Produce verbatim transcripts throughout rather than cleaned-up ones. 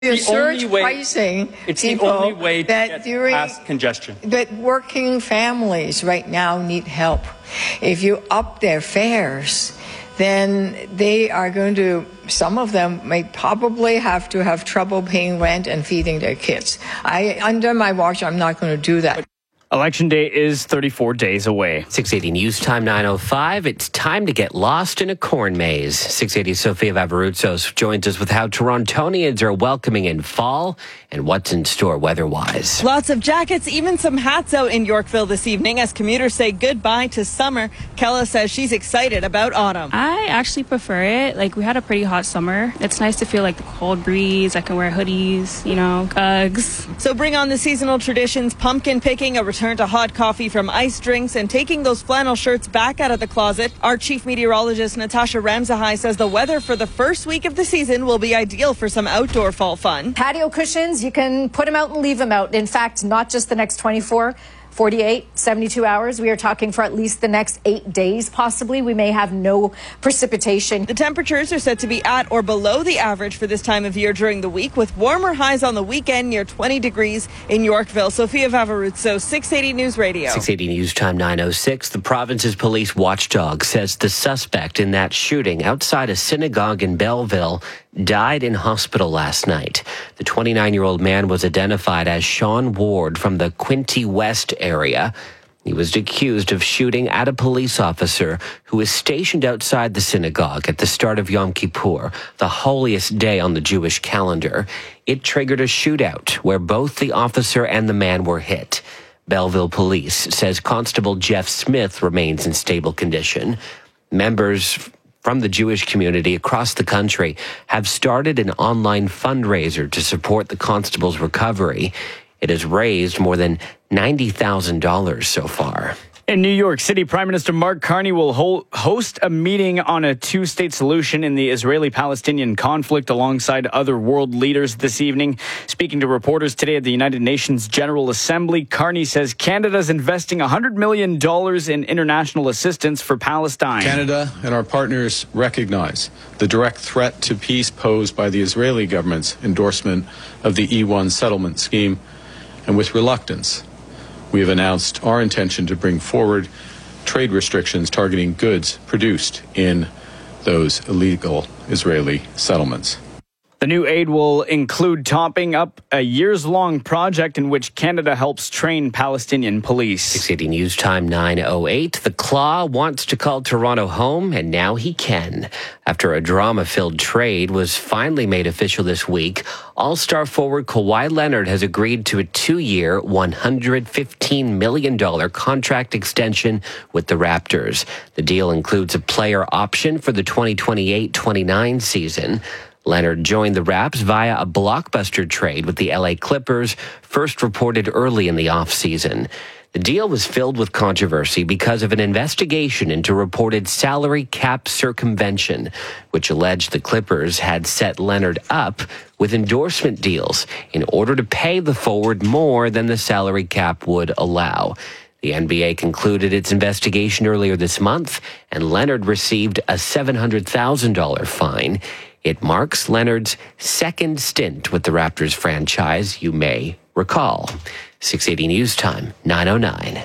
The surge way, pricing it's the only way to that get during, past congestion. But working families right now need help. If you up their fares, then they are going to, some of them may probably have to have trouble paying rent and feeding their kids. I, under my watch, I'm not going to do that. Election day is thirty-four days away. six eighty News Time nine oh five. It's time to get lost in a corn maze. six eighty Sofia Vavarutsos joins us with how Torontonians are welcoming in fall and what's in store weather-wise. Lots of jackets, even some hats out in Yorkville this evening as commuters say goodbye to summer. Kella says she's excited about autumn. I actually prefer it. Like, we had a pretty hot summer. It's nice to feel like the cold breeze. I can wear hoodies, you know, Uggs. So bring on the seasonal traditions, pumpkin picking, a return to hot coffee from ice drinks, and taking those flannel shirts back out of the closet. Our chief meteorologist, Natasha Ramzahai, says the weather for the first week of the season will be ideal for some outdoor fall fun. Patio cushions, you can put them out and leave them out. In fact, not just the next twenty-four, forty-eight, seventy-two hours. We are talking for at least the next eight days, possibly. We may have no precipitation. The temperatures are set to be at or below the average for this time of year during the week, with warmer highs on the weekend near twenty degrees in Yorkville. Sofia Vavarutso, six eighty News Radio. six eighty News Time nine oh six. The province's police watchdog says the suspect in that shooting outside a synagogue in Belleville died in hospital last night. The twenty-nine-year-old man was identified as Sean Ward from the Quinte West area. He was accused of shooting at a police officer who was stationed outside the synagogue at the start of Yom Kippur, the holiest day on the Jewish calendar. It triggered a shootout where both the officer and the man were hit. Belleville Police says Constable Jeff Smith remains in stable condition. Members from the Jewish community across the country have started an online fundraiser to support the constable's recovery. It has raised more than ninety thousand dollars so far. In New York City, Prime Minister Mark Carney will ho- host a meeting on a two-state solution in the Israeli-Palestinian conflict alongside other world leaders this evening. Speaking to reporters today at the United Nations General Assembly, Carney says Canada is investing one hundred million dollars in international assistance for Palestine. Canada and our partners recognize the direct threat to peace posed by the Israeli government's endorsement of the E one settlement scheme, and with reluctance, we have announced our intention to bring forward trade restrictions targeting goods produced in those illegal Israeli settlements. The new aid will include topping up a years-long project in which Canada helps train Palestinian police. six eighty News Time nine oh eight. The Claw wants to call Toronto home, and now he can. After a drama-filled trade was finally made official this week, All-Star forward Kawhi Leonard has agreed to a two-year, one hundred fifteen million dollars contract extension with the Raptors. The deal includes a player option for the twenty twenty-eight twenty-nine season. Leonard joined the Raps via a blockbuster trade with the L A Clippers, first reported early in the offseason. The deal was filled with controversy because of an investigation into reported salary cap circumvention, which alleged the Clippers had set Leonard up with endorsement deals in order to pay the forward more than the salary cap would allow. The N B A concluded its investigation earlier this month, and Leonard received a seven hundred thousand dollars fine. It marks Leonard's second stint with the Raptors franchise, you may recall. six eighty News Time, nine oh nine.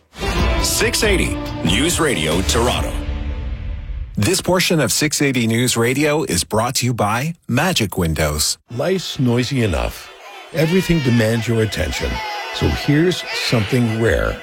six eighty News Radio Toronto. This portion of six eighty News Radio is brought to you by Magic Windows. Life's noisy enough. Everything demands your attention. So here's something rare.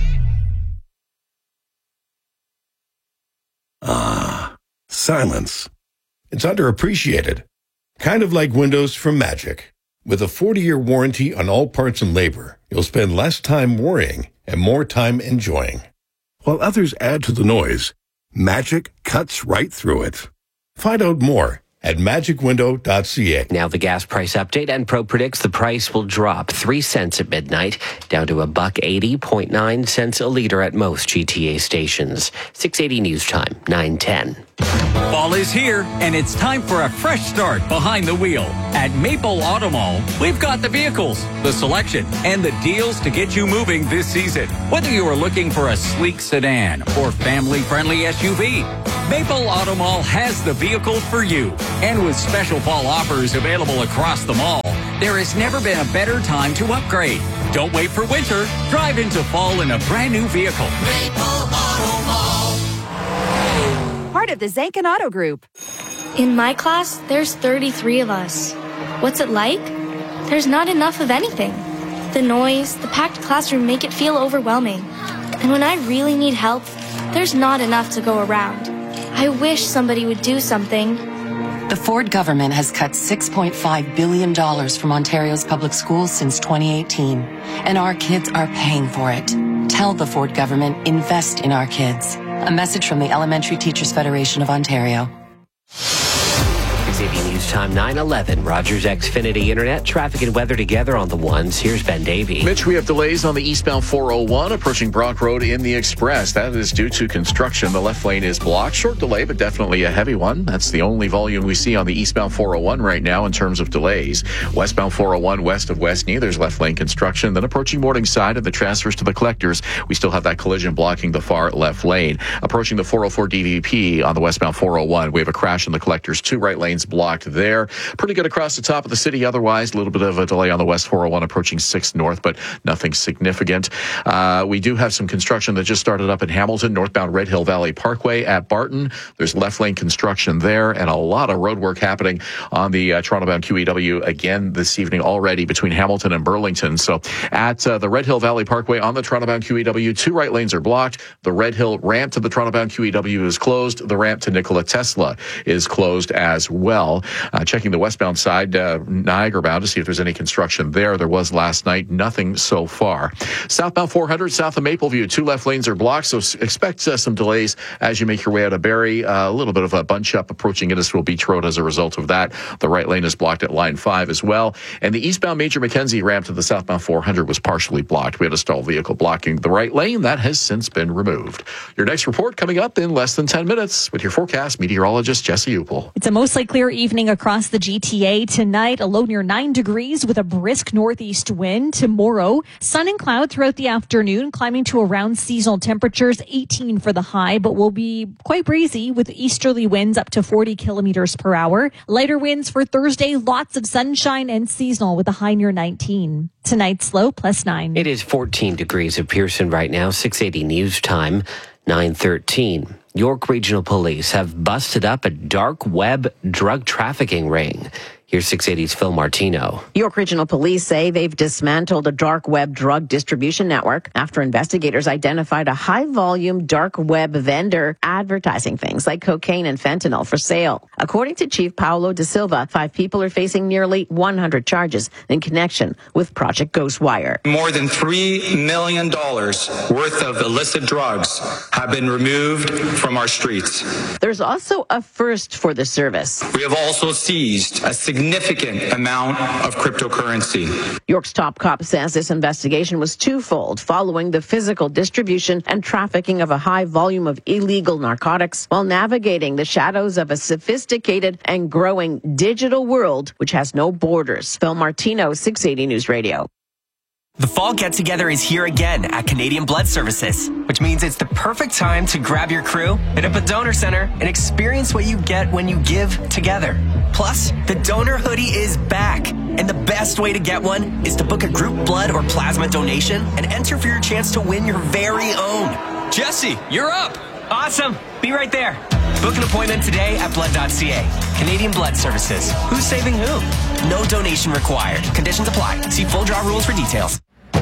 Ah, silence. It's underappreciated. Kind of like windows from Magic. With a forty-year warranty on all parts and labor, you'll spend less time worrying and more time enjoying. While others add to the noise, Magic cuts right through it. Find out more at magic window dot c a. Now the gas price update. Enpro predicts the price will drop three cents at midnight, down to a buck eighty point nine cents a liter at most G T A stations. six eighty News Time, nine ten. Fall is here, and it's time for a fresh start behind the wheel. At Maple Auto Mall, we've got the vehicles, the selection, and the deals to get you moving this season. Whether you are looking for a sleek sedan or family-friendly S U V, Maple Auto Mall has the vehicle for you. And with special fall offers available across the mall, there has never been a better time to upgrade. Don't wait for winter. Drive into fall in a brand new vehicle. Maple Auto Mall. Part of the Zankin Auto Group. In my class, there's thirty-three of us. What's it like? There's not enough of anything. The noise, the packed classroom make it feel overwhelming. And when I really need help, there's not enough to go around. I wish somebody would do something. The Ford government has cut six point five billion dollars from Ontario's public schools since twenty eighteen, and our kids are paying for it. Tell the Ford government, invest in our kids. A message from the Elementary Teachers Federation of Ontario. six eighty News Time, nine eleven. Rogers Xfinity Internet, traffic and weather together on the ones. Here's Ben Davey. Mitch, we have delays on the eastbound four oh one approaching Brock Road in the Express. That is due to construction. The left lane is blocked. Short delay, but definitely a heavy one. That's the only volume we see on the eastbound four oh one right now in terms of delays. Westbound four oh one west of Westney, there's left lane construction. Then approaching Morningside and the transfers to the collectors, we still have that collision blocking the far left lane. Approaching the four oh four D V P on the westbound four oh one, we have a crash in the collectors. Two right lanes blocked there. Pretty good across the top of the city. Otherwise, a little bit of a delay on the west four oh one approaching sixth North, but nothing significant. Uh, we do have some construction that just started up in Hamilton, northbound Red Hill Valley Parkway at Barton. There's left lane construction there and a lot of road work happening on the uh, Toronto-bound Q E W again this evening already between Hamilton and Burlington. So at uh, the Red Hill Valley Parkway on the Toronto-bound Q E W, two right lanes are blocked. The Red Hill ramp to the Toronto-bound Q E W is closed. The ramp to Nikola Tesla is closed as well. Uh, checking the westbound side, uh, Niagara bound to see if there's any construction there. There was last night. Nothing so far. Southbound four hundred, south of Mapleview, two left lanes are blocked, so expect uh, some delays as you make your way out of Barrie. Uh, a little bit of a bunch up approaching Innisfil Beach Road as a result of that. The right lane is blocked at line five as well. And the eastbound Major Mackenzie ramp to the southbound four hundred was partially blocked. We had a stalled vehicle blocking the right lane. That has since been removed. Your next report coming up in less than ten minutes with your forecast meteorologist Jesse Upel. It's a mostly clear evening across the G T A tonight, a low near nine degrees with a brisk northeast wind. Tomorrow, sun and cloud throughout the afternoon, climbing to around seasonal temperatures, eighteen for the high, but will be quite breezy with easterly winds up to forty kilometers per hour. Lighter winds for Thursday, lots of sunshine and seasonal with a high near nineteen. Tonight's low plus nine. It is fourteen degrees at Pearson right now, six eighty News Time, nine thirteen. York Regional Police have busted up a dark web drug trafficking ring. Here's six eighty's Phil Martino. York Regional Police say they've dismantled a dark web drug distribution network after investigators identified a high-volume dark web vendor advertising things like cocaine and fentanyl for sale. According to Chief Paulo da Silva, five people are facing nearly one hundred charges in connection with Project Ghostwire. More than three million dollars worth of illicit drugs have been removed from our streets. There's also a first for the service. We have also seized a significant significant amount of cryptocurrency. York's top cop says this investigation was twofold, following the physical distribution and trafficking of a high volume of illegal narcotics while navigating the shadows of a sophisticated and growing digital world which has no borders. Phil Martino, six eighty News Radio. The fall get-together is here again at Canadian Blood Services, which means it's the perfect time to grab your crew, hit up a donor center, and experience what you get when you give together. Plus, the donor hoodie is back, and the best way to get one is to book a group blood or plasma donation and enter for your chance to win your very own. Jesse, you're up! Awesome! Be right there. Book an appointment today at blood dot c a. Canadian Blood Services. Who's saving who? No donation required. Conditions apply. See full draw rules for details.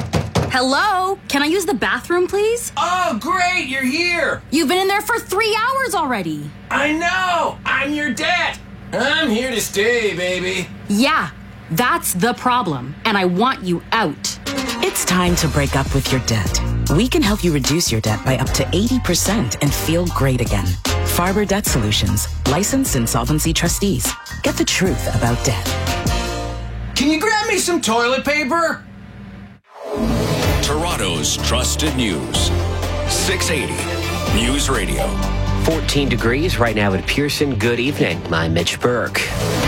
Hello? Can I use the bathroom, please? Oh, great! You're here! You've been in there for three hours already. I know! I'm your dad! I'm here to stay, baby. Yeah, that's the problem. And I want you out. It's time to break up with your debt. We can help you reduce your debt by up to eighty percent and feel great again. Farber Debt Solutions, licensed insolvency trustees. Get the truth about debt. Can you grab me some toilet paper? Toronto's trusted news. six eighty News Radio. fourteen degrees right now at Pearson. Good evening. I'm Mitch Burke.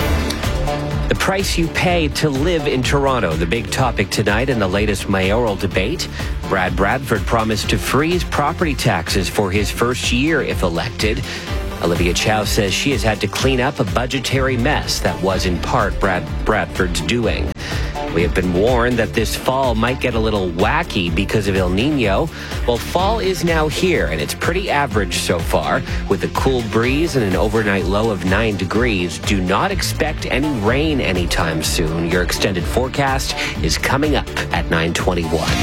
The price you pay to live in Toronto, the big topic tonight in the latest mayoral debate. Brad Bradford promised to freeze property taxes for his first year if elected. Olivia Chow says she has had to clean up a budgetary mess that was in part Brad Bradford's doing. We have been warned that this fall might get a little wacky because of El Nino. Well, fall is now here, and it's pretty average so far. With a cool breeze and an overnight low of nine degrees, do not expect any rain anytime soon. Your extended forecast is coming up at nine twenty-one.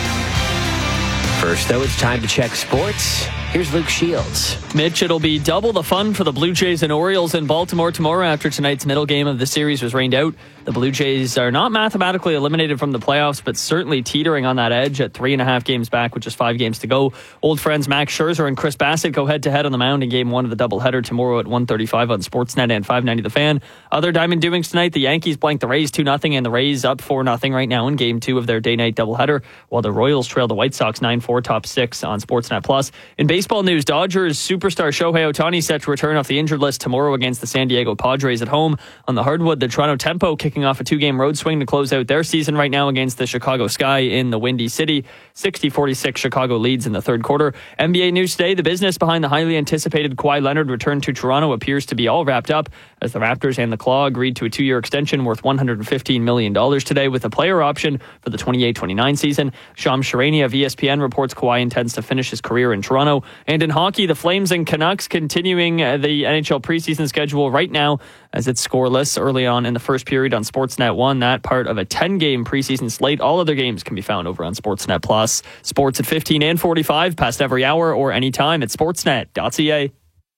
First, though, it's time to check sports. Here's Luke Shields. Mitch, it'll be double the fun for the Blue Jays and Orioles in Baltimore tomorrow after tonight's middle game of the series was rained out. The Blue Jays are not mathematically eliminated from the playoffs, but certainly teetering on that edge at three and a half games back with just five games to go. Old friends Max Scherzer and Chris Bassett go head-to-head on the mound in game one of the doubleheader tomorrow at one thirty-five on Sportsnet and five ninety The Fan. Other Diamond doings tonight, the Yankees blank the Rays two nothing, and the Rays up four nothing right now in game two of their day-night doubleheader, while the Royals trail the White Sox nine four top six on Sportsnet Plus. In baseball news, Dodgers superstar Shohei Ohtani set to return off the injured list tomorrow against the San Diego Padres at home. On the hardwood, the Toronto Tempo kicking off a two-game road swing to close out their season right now against the Chicago Sky in the Windy City. sixty forty-six Chicago leads in the third quarter. N B A news today, the business behind the highly anticipated Kawhi Leonard return to Toronto appears to be all wrapped up as the Raptors and the Claw agreed to a two-year extension worth one hundred fifteen million dollars today with a player option for the twenty-eight twenty-nine season. Shams Charania of E S P N reports Kawhi intends to finish his career in Toronto. And in hockey, the Flames and Canucks continuing the N H L preseason schedule right now as it's scoreless early on in the first period on Sportsnet one. That part of a ten-game preseason slate. All other games can be found over on Sportsnet Plus. Sports at fifteen and forty-five, past every hour or anytime at sportsnet dot c a.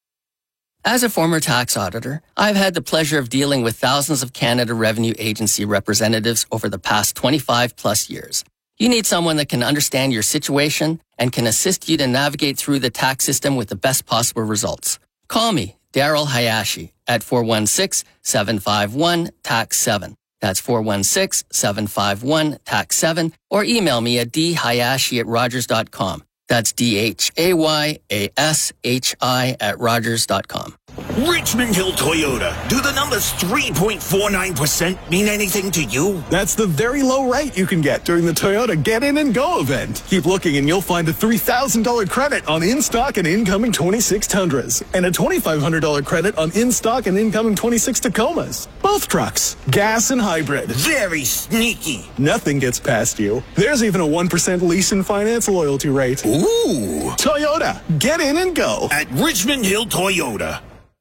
As a former tax auditor, I've had the pleasure of dealing with thousands of Canada Revenue Agency representatives over the past twenty-five plus years. You need someone that can understand your situation and can assist you to navigate through the tax system with the best possible results. Call me, Daryl Hayashi, at four one six, seven five one, T A X seven. That's four one six, seven five one, T A X seven, or email me at d hayashi at rogers dot com. That's D H A Y A S H I at rogers dot com. Richmond Hill Toyota. Do the numbers three point four nine percent mean anything to you? That's the very low rate you can get during the Toyota Get In and Go event. Keep looking and you'll find a three thousand dollars credit on in-stock and incoming twenty-six Tundras and a twenty-five hundred dollars credit on in-stock and incoming twenty-six Tacomas. Both trucks, gas and hybrid. Very sneaky. Nothing gets past you. There's even a one percent lease and finance loyalty rate. Ooh. Toyota, get in and go. At Richmond Hill Toyota.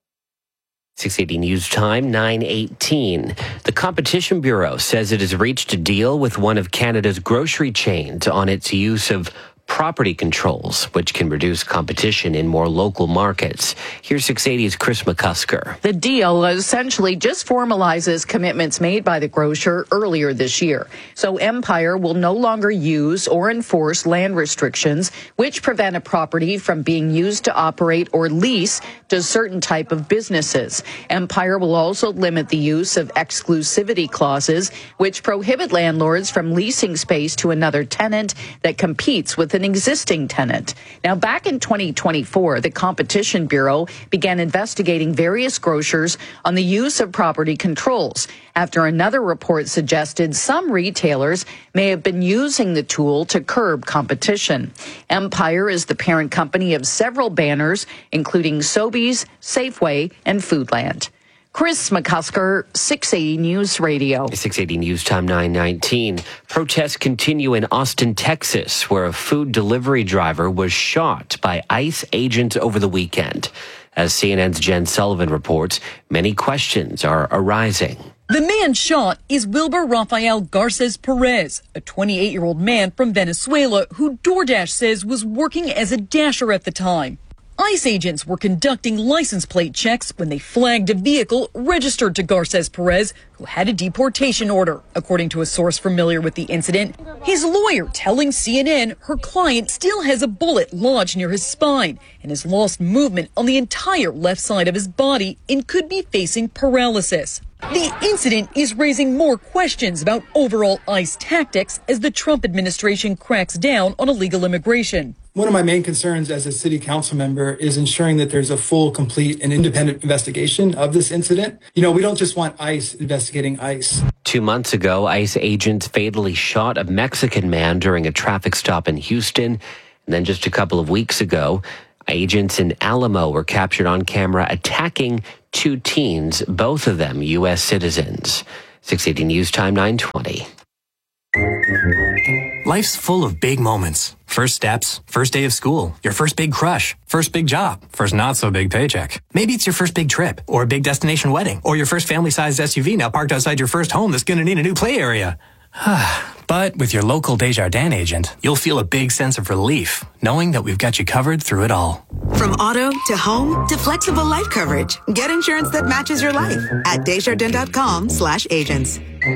six eighty News Time, nine eighteen. The Competition Bureau says it has reached a deal with one of Canada's grocery chains on its use of property controls, which can reduce competition in more local markets. Here's six eighty's Chris McCusker. The deal essentially just formalizes commitments made by the grocer earlier this year. So Empire will no longer use or enforce land restrictions which prevent a property from being used to operate or lease to certain type of businesses. Empire will also limit the use of exclusivity clauses which prohibit landlords from leasing space to another tenant that competes with an existing tenant. Now, back in twenty twenty-four, the Competition Bureau began investigating various grocers on the use of property controls after another report suggested some retailers may have been using the tool to curb competition. Empire is the parent company of several banners, including Sobeys, Safeway, and Foodland. Chris McCusker, six eighty News Radio. six eighty News Time, nine nineteen. Protests continue in Austin, Texas, where a food delivery driver was shot by ICE agents over the weekend. As C N N's Jen Sullivan reports, many questions are arising. The man shot is Wilber Rafael Garces Perez, a twenty-eight-year-old man from Venezuela who DoorDash says was working as a dasher at the time. ICE agents were conducting license plate checks when they flagged a vehicle registered to Garces Perez, who had a deportation order, according to a source familiar with the incident. His lawyer telling C N N her client still has a bullet lodged near his spine and has lost movement on the entire left side of his body and could be facing paralysis. The incident is raising more questions about overall ICE tactics as the Trump administration cracks down on illegal immigration. One of my main concerns as a city council member is ensuring that there's a full, complete, and independent investigation of this incident. You know, we don't just want ICE investigating ICE. Two months ago, ICE agents fatally shot a Mexican man during a traffic stop in Houston. And then just a couple of weeks ago, Agents in Alamo were captured on camera attacking two teens, both of them U S citizens. six eighty News Time, nine twenty. Life's full of big moments. First steps, first day of school, your first big crush, first big job, first not so big paycheck. Maybe it's your first big trip, or a big destination wedding, or your first family-sized S U V now parked outside your first home that's going to need a new play area. But with your local Desjardins agent, you'll feel a big sense of relief, knowing that we've got you covered through it all. From auto to home to flexible life coverage, get insurance that matches your life at Desjardins.com slash agents.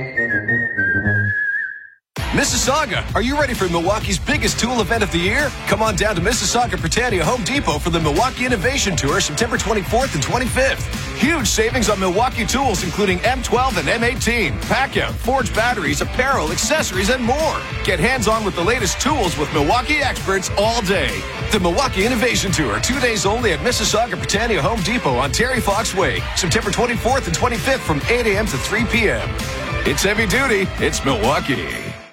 Mississauga, are you ready for Milwaukee's biggest tool event of the year? Come on down to Mississauga Britannia Home Depot for the Milwaukee Innovation Tour September twenty-fourth and twenty-fifth. Huge savings on Milwaukee tools including M twelve and M eighteen, pack-out, forged batteries, apparel, accessories, and more. Get hands-on with the latest tools with Milwaukee experts all day. The Milwaukee Innovation Tour, two days only at Mississauga Britannia Home Depot on Terry Fox Way, September twenty-fourth and twenty-fifth from eight a.m. to three p.m. It's heavy duty. It's Milwaukee.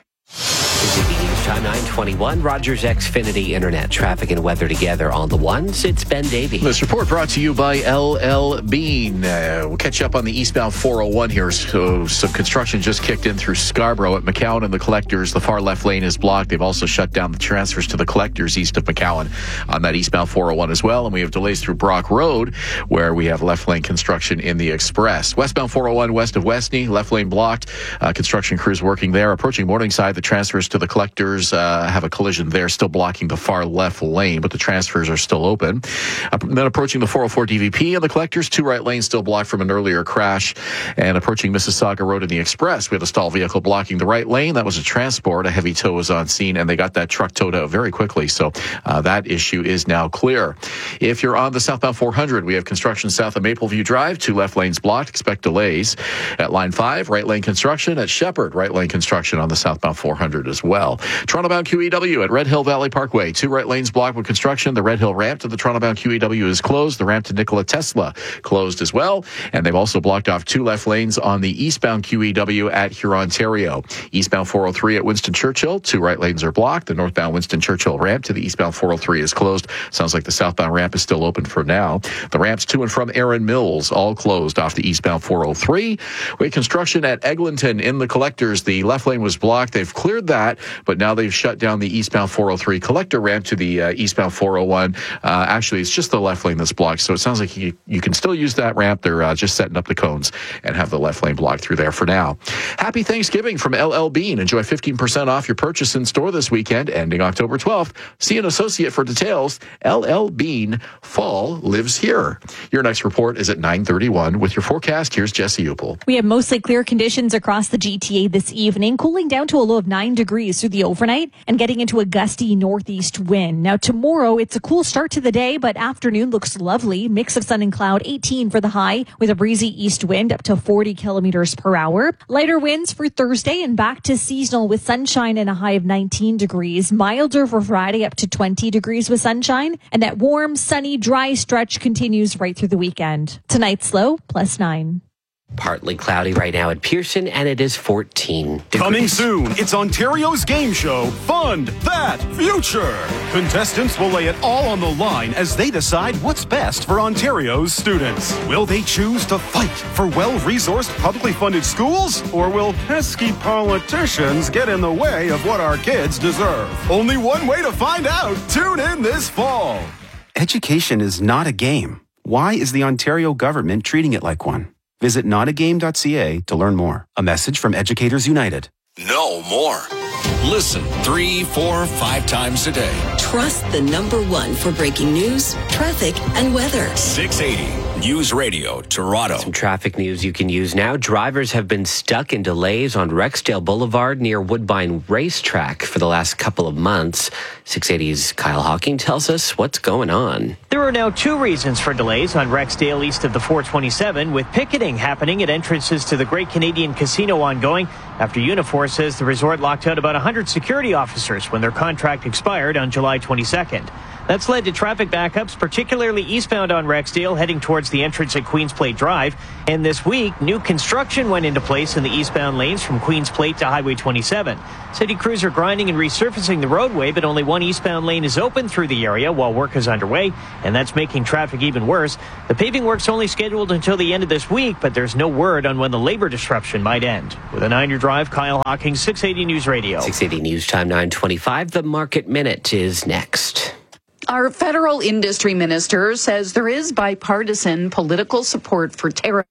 News Time nine twenty-one. Rogers Xfinity Internet traffic and weather together on the ones. It's Ben Davey. This report brought to you by L L Bean. Uh, we'll catch up on the eastbound four oh one here. So some construction just kicked in through Scarborough at McCowan and the Collectors. The far left lane is blocked. They've also shut down the transfers to the Collectors east of McCowan on that eastbound four oh one as well. And we have delays through Brock Road where we have left lane construction in the Express. Westbound four oh one west of Westney, left lane blocked. Uh, construction crews working there. Approaching Morningside, the transfers to the Collectors uh, have a collision there, still blocking the far left lane, but the transfers are still open. Uh, then approaching the four oh four D V P and the Collectors, two right lanes still blocked from an earlier crash. And approaching Mississauga Road in the Express, we had a stall vehicle blocking the right lane. That was a transport. A heavy tow was on scene, and they got that truck towed out very quickly. So uh, that issue is now clear. If you're on the southbound four hundred, we have construction south of Mapleview Drive, two left lanes blocked. Expect delays at line five, right lane construction at Shepherd, right lane construction on the southbound four hundred as well. Toronto-bound Q E W at Red Hill Valley Parkway. Two right lanes blocked with construction. The Red Hill ramp to the Toronto-bound Q E W is closed. The ramp to Nikola Tesla closed as well. And they've also blocked off two left lanes on the eastbound Q E W at Hurontario. Eastbound four oh three at Winston Churchill. Two right lanes are blocked. The northbound Winston Churchill ramp to the eastbound four oh three is closed. Sounds like the southbound ramp is still open for now. The ramps to and from Erin Mills all closed off the eastbound four oh three. We had construction at Eglinton in the Collectors. The left lane was blocked. They've cleared that, but now they've shut down the eastbound four oh three collector ramp to the uh, eastbound four oh one. Uh, actually, it's just the left lane that's blocked, so it sounds like you, you can still use that ramp. They're uh, just setting up the cones and have the left lane blocked through there for now. Happy Thanksgiving from L L Bean. Enjoy fifteen percent off your purchase in store this weekend, ending October twelfth. See an associate for details. L L Bean, fall lives here. Your next report is at nine thirty-one. With your forecast, here's Jesse Upel. We have mostly clear conditions across the G T A this evening, cooling down to a low of nine degrees through the overnight and getting into a gusty northeast wind. Now tomorrow, it's a cool start to the day, but afternoon looks lovely. Mix of sun and cloud, eighteen for the high with a breezy east wind up to forty kilometers per hour. Lighter winds for Thursday and back to seasonal with sunshine and a high of nineteen degrees. Milder for Friday up to twenty degrees with sunshine. And that warm, sunny, dry stretch continues right through the weekend. Tonight's low, plus nine. Partly cloudy right now at Pearson, and it is fourteen degrees. Coming soon, it's Ontario's game show, Fund That Future. Contestants will lay it all on the line as they decide what's best for Ontario's students. Will they choose to fight for well-resourced, publicly funded schools? Or will pesky politicians get in the way of what our kids deserve? Only one way to find out. Tune in this fall. Education is not a game. Why is the Ontario government treating it like one? Visit not a game dot c a to learn more. A message from Educators United. Know more. Listen three, four, five times a day. Trust the number one for breaking news, traffic, and weather. six eighty News Radio, Toronto. Some traffic news you can use now. Drivers have been stuck in delays on Rexdale Boulevard near Woodbine Racetrack for the last couple of months. six eighty's Kyle Hawking tells us what's going on. There are now two reasons for delays on Rexdale east of the four twenty-seven, with picketing happening at entrances to the Great Canadian Casino ongoing after Unifor says the resort locked out about one hundred security officers when their contract expired on July twenty-second. That's led to traffic backups, particularly eastbound on Rexdale, heading towards the entrance at Queens Plate Drive. And this week, new construction went into place in the eastbound lanes from Queens Plate to Highway twenty-seven. City crews are grinding and resurfacing the roadway, but only one eastbound lane is open through the area while work is underway, and that's making traffic even worse. The paving work's only scheduled until the end of this week, but there's no word on when the labor disruption might end. With a nine-year drive, Kyle Hawkins, six eighty News Radio. six eighty News Time, nine twenty-five. The Market Minute is next. Our federal industry minister says there is bipartisan political support for tariffs.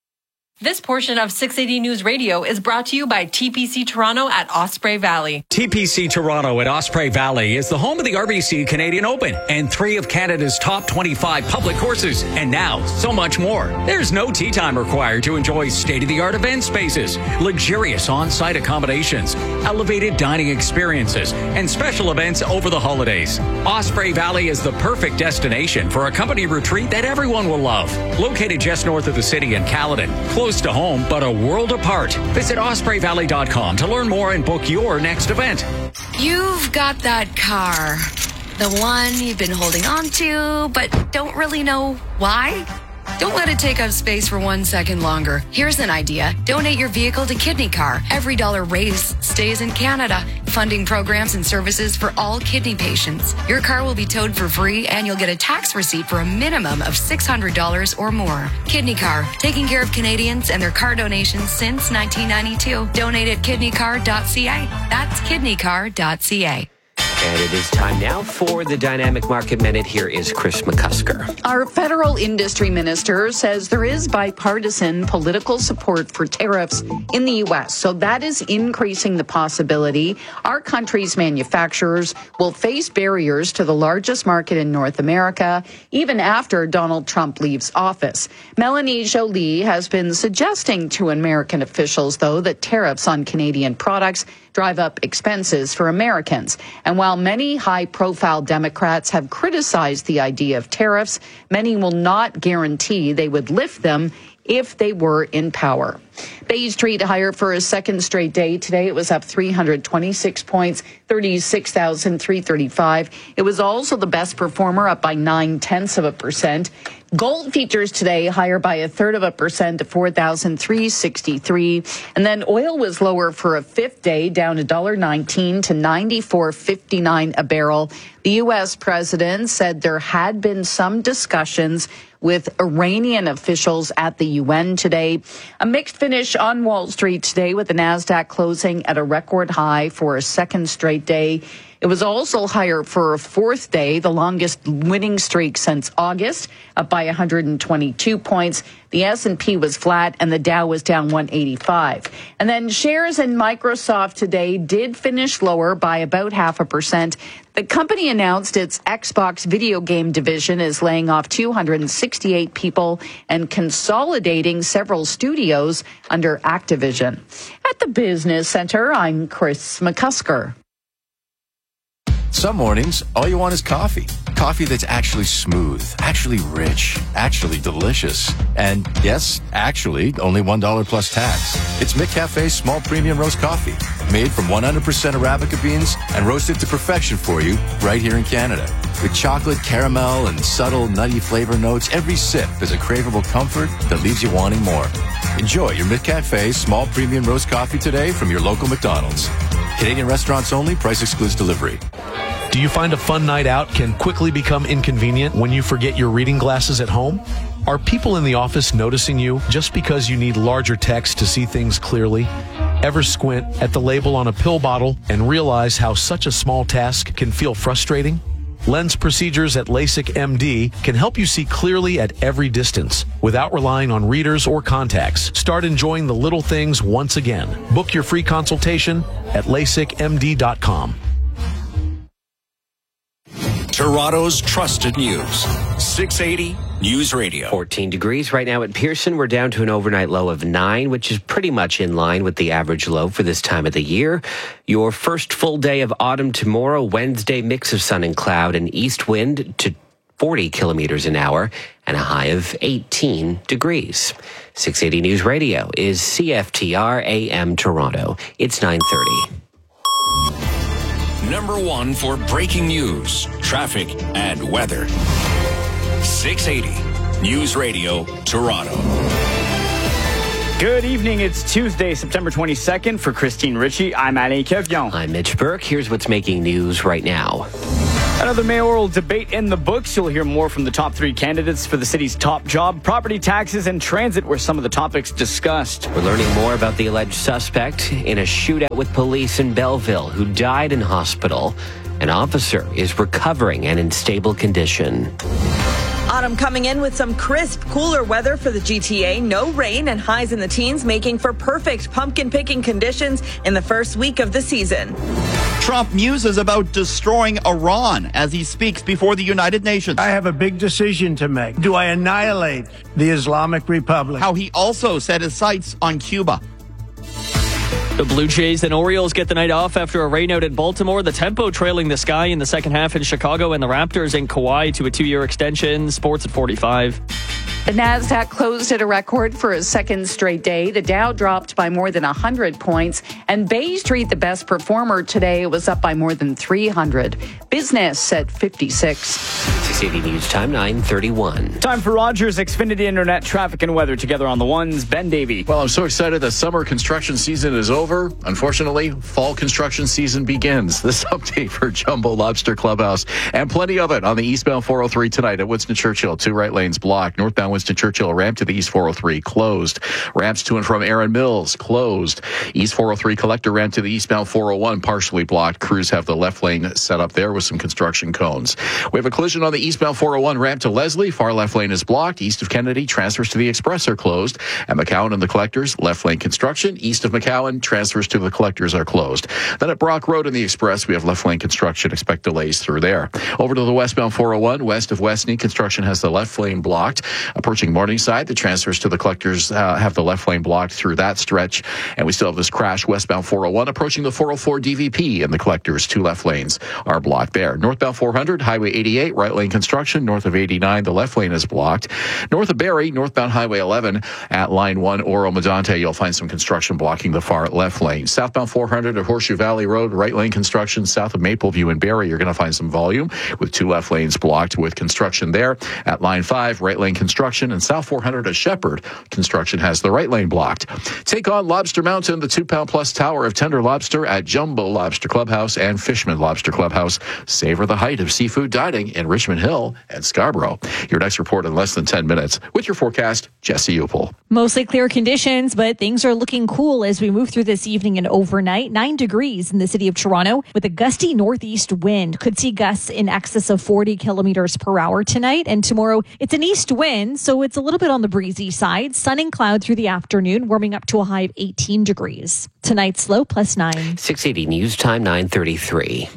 This portion of six eighty News Radio is brought to you by T P C Toronto at Osprey Valley. T P C Toronto at Osprey Valley is the home of the R B C Canadian Open and three of Canada's top twenty-five public courses. And now, so much more. There's no tee time required to enjoy state-of-the-art event spaces, luxurious on-site accommodations, elevated dining experiences, and special events over the holidays. Osprey Valley is the perfect destination for a company retreat that everyone will love. Located just north of the city in Caledon, close to home, but a world apart. Visit osprey valley dot com to learn more and book your next event. You've got that car. The one you've been holding on to, but don't really know why? Don't let it take up space for one second longer. Here's an idea. Donate your vehicle to Kidney Car. Every dollar raised stays in Canada, funding programs and services for all kidney patients. Your car will be towed for free, and you'll get a tax receipt for a minimum of six hundred dollars or more. Kidney Car, taking care of Canadians and their car donations since nineteen ninety-two. Donate at kidney car dot c a. That's kidney car dot c a. And it is time now for the Dynamic Market Minute. Here is Chris McCusker. Our federal industry minister says there is bipartisan political support for tariffs in the U S. So that is increasing the possibility our country's manufacturers will face barriers to the largest market in North America, even after Donald Trump leaves office. Melanie Joly has been suggesting to American officials, though, that tariffs on Canadian products drive up expenses for Americans. And while many high-profile Democrats have criticized the idea of tariffs, many will not guarantee they would lift them if they were in power. Bay Street higher for a second straight day. Today it was up three hundred twenty-six points, thirty-six thousand three hundred thirty-five. It was also the best performer, up by nine tenths of a percent. Gold features today higher by a third of a percent to four thousand three hundred sixty-three. And then oil was lower for a fifth day, down one dollar nineteen to ninety-four fifty-nine a barrel. The U S president said there had been some discussions with Iranian officials at the U N today. A mixed finish on Wall Street today, with the Nasdaq closing at a record high for a second straight day. It was also higher for a fourth day, the longest winning streak since August, up by one hundred twenty-two points. The S and P was flat, and the Dow was down one eighty-five. And then shares in Microsoft today did finish lower by about half a percent. The company announced its Xbox video game division is laying off two hundred sixty-eight people and consolidating several studios under Activision. At the Business Center, I'm Chris McCusker. Some mornings, all you want is coffee. Coffee that's actually smooth, actually rich, actually delicious. And yes, actually, only one dollar plus tax. It's McCafe's small premium roast coffee, made from one hundred percent Arabica beans and roasted to perfection for you right here in Canada. With chocolate, caramel, and subtle nutty flavor notes, every sip is a craveable comfort that leaves you wanting more. Enjoy your McCafe small premium roast coffee today from your local McDonald's. Canadian restaurants only, price excludes delivery. Do you find a fun night out can quickly become inconvenient when you forget your reading glasses at home? Are people in the office noticing you just because you need larger text to see things clearly? Ever squint at the label on a pill bottle and realize how such a small task can feel frustrating? Lens procedures at LASIK M D can help you see clearly at every distance without relying on readers or contacts. Start enjoying the little things once again. Book your free consultation at lasik m d dot com. Toronto's trusted news. six eighty News Radio. fourteen degrees right now at Pearson. We're down to an overnight low of nine, which is pretty much in line with the average low for this time of the year. Your first full day of autumn tomorrow, Wednesday, mix of sun and cloud and east wind to forty kilometers an hour and a high of eighteen degrees. six eighty News Radio is C F T R A M Toronto. It's nine thirty. number one for breaking news, traffic, and weather. six eighty News Radio, Toronto. Good evening. It's Tuesday, September twenty-second. For Christine Ritchie, I'm Alain Kevion. I'm Mitch Burke. Here's what's making news right now. Another mayoral debate in the books. You'll hear more from the top three candidates for the city's top job, property taxes, and transit were some of the topics discussed. We're learning more about the alleged suspect in a shootout with police in Belleville who died in hospital. An officer is recovering and in stable condition. Autumn coming in with some crisp, cooler weather for the G T A. No rain and highs in the teens, making for perfect pumpkin picking conditions in the first week of the season. Trump muses about destroying Iran as he speaks before the United Nations. I have a big decision to make. Do I annihilate the Islamic Republic? How he also set his sights on Cuba. The Blue Jays and Orioles get the night off after a rainout at Baltimore. The Tempo trailing the Sky in the second half in Chicago, and the Raptors in Kawhi to a two-year extension. Sports at forty-five. The Nasdaq closed at a record for a second straight day. The Dow dropped by more than one hundred points. And Bay Street, the best performer today, was up by more than three hundred. Business at fifty-six. six eighty News Time, nine thirty-one. Time for Rogers Xfinity Internet traffic and weather together on the ones. Ben Davey. Well, I'm so excited that summer construction season is over. Unfortunately, fall construction season begins. This update for Jumbo Lobster Clubhouse and plenty of it on the eastbound four oh three tonight at Winston Churchill. Two right lanes blocked. Northbound Winston Churchill ramp to the east four oh three closed. Ramps to and from Aaron Mills closed. East four oh three collector ramp to the eastbound four oh one partially blocked. Crews have the left lane set up there with some construction cones. We have a collision on the eastbound four oh one ramp to Leslie. Far left lane is blocked. East of Kennedy, transfers to the Express are closed. At McCowan and the collectors, left lane construction. East of McCowan, transfers to the collectors are closed. Then at Brock Road and the Express, we have left lane construction. Expect delays through there. Over to the westbound four oh one, west of Westney, construction has the left lane blocked. Approaching Morningside, the transfers to the collectors uh, have the left lane blocked through that stretch. And we still have this crash westbound four oh one approaching the four oh four D V P, and the collectors, two left lanes are blocked there. Northbound four hundred, Highway eighty-eight, right lane construction. North of eighty-nine, the left lane is blocked. North of Barrie, northbound Highway eleven at line one, Oro Medonte, you'll find some construction blocking the far left lane. Southbound four hundred at Horseshoe Valley Road, right lane construction. South of Mapleview and Barrie, you're going to find some volume with two left lanes blocked with construction there. At line five, right lane construction. And South four hundred at Shepherd, construction has the right lane blocked. Take on Lobster Mountain, the two-pound plus tower of tender lobster at Jumbo Lobster Clubhouse and Fishman Lobster Clubhouse. Savor the height of seafood dining in Richmond Hill and Scarborough. Your next report in less than ten minutes. With your forecast, Jesse Upel. Mostly clear conditions, but things are looking cool as we move through this evening and overnight. Nine degrees in the city of Toronto with a gusty northeast wind. Could see gusts in excess of forty kilometers per hour tonight. And tomorrow, it's an east wind, so it's a little bit on the breezy side. Sun and cloud through the afternoon, warming up to a high of eighteen degrees. Tonight's low plus nine. six eighty News Time, nine thirty-three.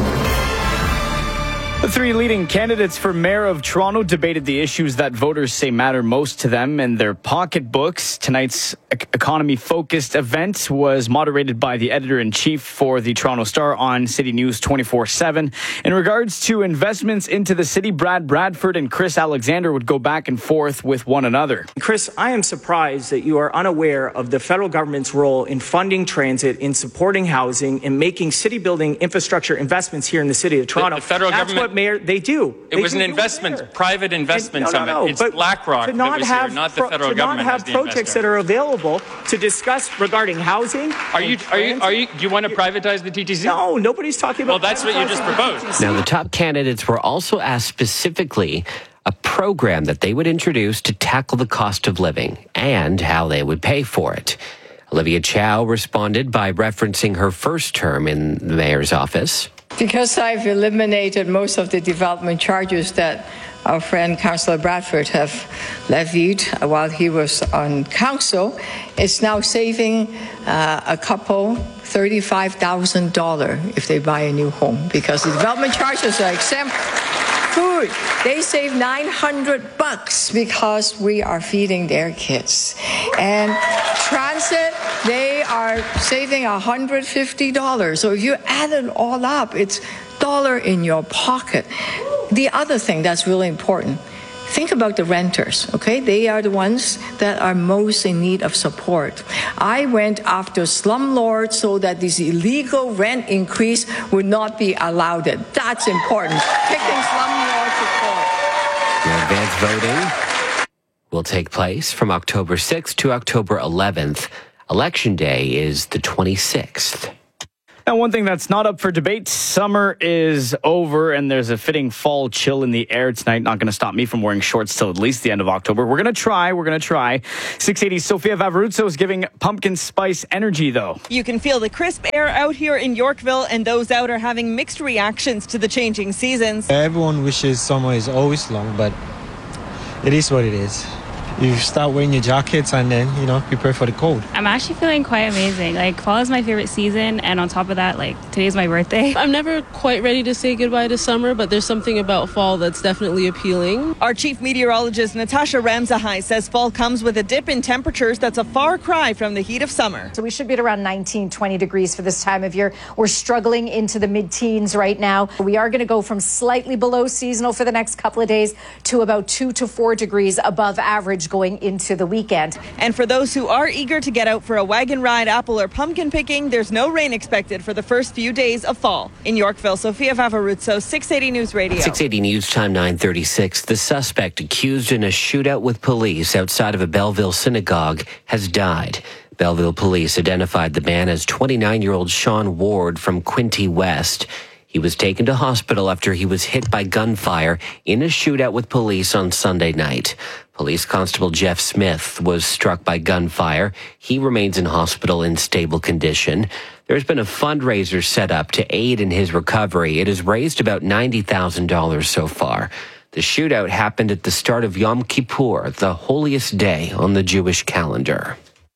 The three leading candidates for mayor of Toronto debated the issues that voters say matter most to them and their pocketbooks. Tonight's economy-focused event was moderated by the editor-in-chief for the Toronto Star on City News twenty-four seven. In regards to investments into the city, Brad Bradford and Chris Alexander would go back and forth with one another. Chris, I am surprised that you are unaware of the federal government's role in funding transit, in supporting housing, in making city-building infrastructure investments here in the city of Toronto. The, the federal That's government... what Mayor, they do. It they was do an investment, private investment and, no, summit. No, no, it's BlackRock that was have, here, not the federal to government. To not have projects investor. that are available to discuss regarding housing. Are you? Are you? Are you? Do you want to privatize the T T C? No, nobody's talking about. Well, that's what you just proposed. Now, the top candidates were also asked specifically a program that they would introduce to tackle the cost of living and how they would pay for it. Olivia Chow responded by referencing her first term in the mayor's office. Because I've eliminated most of the development charges that our friend Councillor Bradford have levied while he was on council, it's now saving uh, a couple thirty-five thousand dollars if they buy a new home, because the development charges are exempt. Food, they save nine hundred bucks because we are feeding their kids. And transit, they are saving one hundred fifty dollars. So if you add it all up, it's dollar in your pocket. The other thing that's really important, think about the renters, okay? They are the ones that are most in need of support. I went after slumlords so that this illegal rent increase would not be allowed. That's important. Kicking slumlords to court. The advance voting will take place from October sixth to October eleventh. Election Day is the twenty-sixth. And one thing that's not up for debate, summer is over and there's a fitting fall chill in the air tonight. Not going to stop me from wearing shorts till at least the end of October. We're going to try. We're going to try. six eighty Sofia Vavaruzzo is giving pumpkin spice energy, though. You can feel the crisp air out here in Yorkville, and those out are having mixed reactions to the changing seasons. Everyone wishes summer is always long, but it is what it is. You start wearing your jackets and then, you know, prepare for the cold. I'm actually feeling quite amazing. Like, fall is my favorite season, and on top of that, like, today's my birthday. I'm never quite ready to say goodbye to summer, but there's something about fall that's definitely appealing. Our chief meteorologist, Natasha Ramzahai, says fall comes with a dip in temperatures that's a far cry from the heat of summer. So we should be at around nineteen, twenty degrees for this time of year. We're struggling into the mid-teens right now. We are going to go from slightly below seasonal for the next couple of days to about two to four degrees above average going into the weekend. And for those who are eager to get out for a wagon ride, apple or pumpkin picking, there's no rain expected for the first few days of fall. In Yorkville, Sofia Vavaruzzo, six eighty News Radio. six eighty News Time, nine thirty-six. The suspect accused in a shootout with police outside of a Belleville synagogue has died. Belleville police identified the man as twenty-nine-year-old Sean Ward from Quinte West. He was taken to hospital after he was hit by gunfire in a shootout with police on Sunday night. Police Constable Jeff Smith was struck by gunfire. He remains in hospital in stable condition. There's been a fundraiser set up to aid in his recovery. It has raised about ninety thousand dollars so far. The shootout happened at the start of Yom Kippur, the holiest day on the Jewish calendar.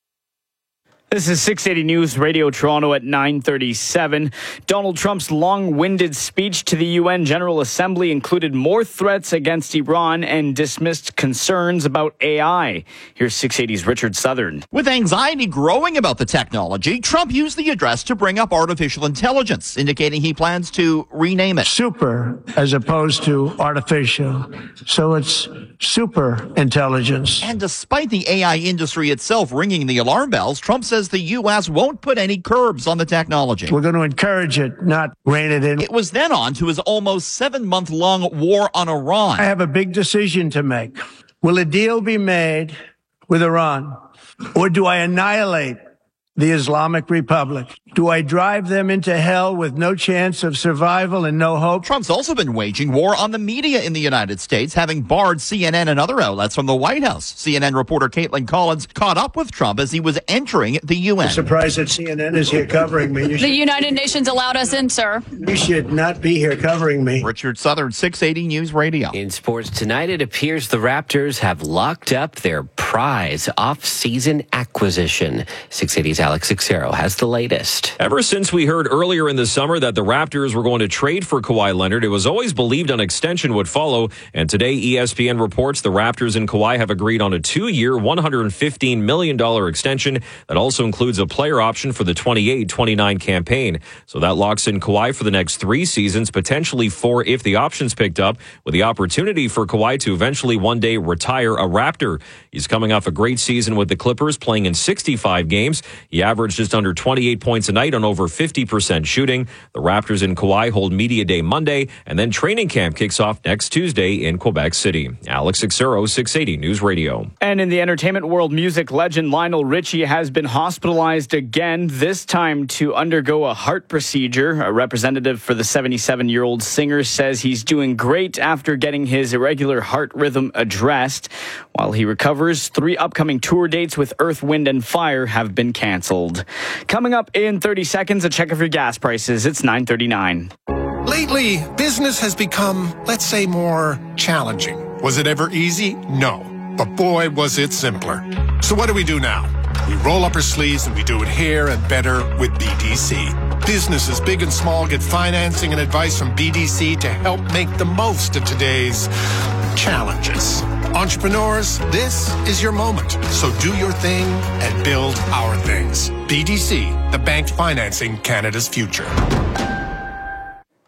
This is six eighty News Radio Toronto at nine thirty-seven. Donald Trump's long-winded speech to the U N General Assembly included more threats against Iran and dismissed concerns about A I. Here's six eighty's Richard Southern. With anxiety growing about the technology, Trump used the address to bring up artificial intelligence, indicating he plans to rename it. Super as opposed to artificial. So it's super intelligence. And despite the A I industry itself ringing the alarm bells, Trump says the U S won't put any curbs on the technology. We're going to encourage it, not rein it in. It was then on to his almost seven-month-long war on Iran. I have a big decision to make. Will a deal be made with Iran, or do I annihilate the Islamic Republic? Do I drive them into hell with no chance of survival and no hope? Trump's also been waging war on the media in the United States, having barred C N N and other outlets from the White House. C N N reporter Caitlin Collins caught up with Trump as he was entering the U N. I'm surprised that C N N is here covering me. You the United Nations allowed us in, sir. You should not be here covering me. Richard Southern, six eighty News Radio. In sports tonight, it appears the Raptors have locked up their prize off-season acquisition. six eighty's Alex Xero has the latest. Ever since we heard earlier in the summer that the Raptors were going to trade for Kawhi Leonard, it was always believed an extension would follow. And today, E S P N reports the Raptors and Kawhi have agreed on a two-year, one hundred fifteen million dollars extension that also includes a player option for the twenty-eight twenty-nine campaign. So that locks in Kawhi for the next three seasons, potentially four if the option's picked up, with the opportunity for Kawhi to eventually one day retire a Raptor. He's coming off a great season with the Clippers, playing in sixty-five games. He averaged just under twenty-eight points a night on over fifty percent shooting. The Raptors and Kawhi hold Media Day Monday, and then training camp kicks off next Tuesday in Quebec City. Alex Xero, six eighty News Radio. And in the entertainment world, music legend Lionel Richie has been hospitalized again, this time to undergo a heart procedure. A representative for the seventy-seven-year-old singer says he's doing great after getting his irregular heart rhythm addressed. While he recovers, three upcoming tour dates with Earth, Wind and Fire have been canceled. Coming up in thirty seconds, a check of your gas prices. It's nine thirty-nine. Lately, business has become, let's say, more challenging. Was it ever easy? No. But boy, was it simpler. So what do we do now? We roll up our sleeves and we do it here and better with B D C. Businesses big and small get financing and advice from B D C to help make the most of today's challenges. Entrepreneurs, this is your moment. So do your thing and build our things. B D C, the bank financing Canada's future.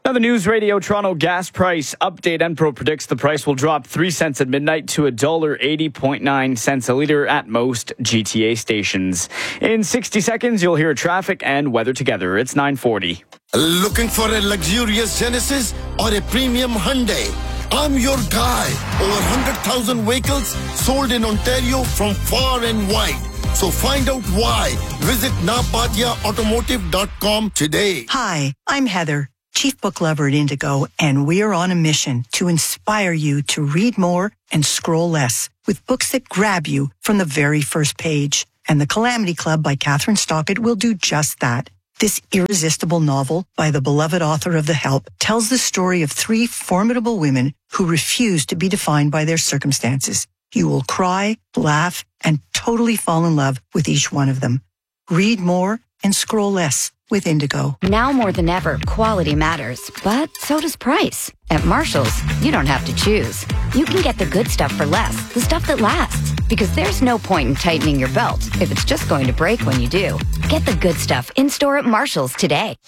Now, the News Radio Toronto gas price update. Enpro predicts the price will drop three cents at midnight to one dollar eighty point nine cents a litre at most G T A stations. In sixty seconds, you'll hear traffic and weather together. It's nine forty. Looking for a luxurious Genesis or a premium Hyundai? I'm your guy. Over one hundred thousand vehicles sold in Ontario from far and wide. So find out why. Visit napatia automotive dot com today. Hi, I'm Heather, Chief Book Lover at Indigo, and we're on a mission to inspire you to read more and scroll less with books that grab you from the very first page. And The Calamity Club by Catherine Stockett will do just that. This irresistible novel by the beloved author of The Help tells the story of three formidable women who refuse to be defined by their circumstances. You will cry, laugh, and totally fall in love with each one of them. Read more and scroll less with Indigo. Now more than ever, quality matters, but so does price. At Marshall's, you don't have to choose. You can get the good stuff for less, the stuff that lasts. Because there's no point in tightening your belt if it's just going to break when you do. Get the good stuff in-store at Marshall's today.